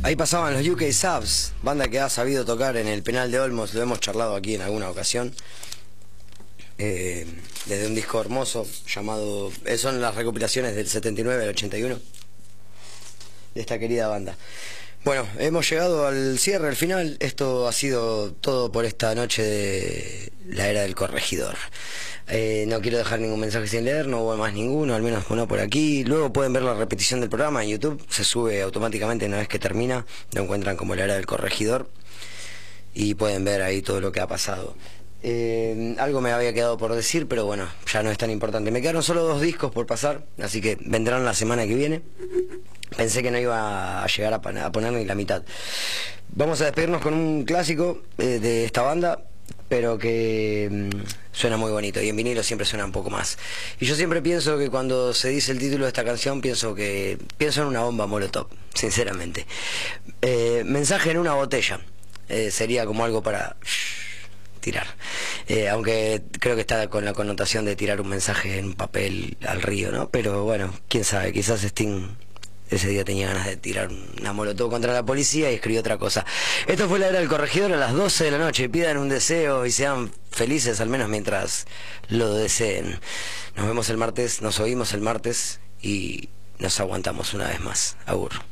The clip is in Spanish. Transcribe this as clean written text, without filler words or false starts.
Ahí pasaban los UK Subs, banda que ha sabido tocar en el Penal de Olmos, lo hemos charlado aquí en alguna ocasión. Desde un disco hermoso llamado... son las recopilaciones del 79 al 81 de esta querida banda. Bueno, hemos llegado al cierre, al final. Esto ha sido todo por esta noche de la era del corregidor. No quiero dejar ningún mensaje sin leer, no hubo más ninguno, al menos no por aquí. Luego pueden ver la repetición del programa en YouTube, se sube automáticamente una vez que termina, lo encuentran como la era del corregidor y pueden ver ahí todo lo que ha pasado. Algo me había quedado por decir, pero bueno, ya no es tan importante. Me quedaron solo 2 discos por pasar, así que vendrán la semana que viene. Pensé que no iba a llegar a poner ni la mitad. Vamos a despedirnos con un clásico de esta banda, pero que suena muy bonito, y en vinilo siempre suena un poco más. Y yo siempre pienso que cuando se dice el título de esta canción, pienso en una bomba Molotov, sinceramente. Mensaje en una botella, sería como algo para tirar, aunque creo que está con la connotación de tirar un mensaje en un papel al río, ¿no? Pero bueno, quién sabe, quizás Sting ese día tenía ganas de tirar una molotov contra la policía y escribió otra cosa. Esto fue la era del corregidor a las 12 de la noche. Pidan un deseo y sean felices, al menos mientras lo deseen. Nos vemos el martes, nos oímos el martes y nos aguantamos una vez más. Agur.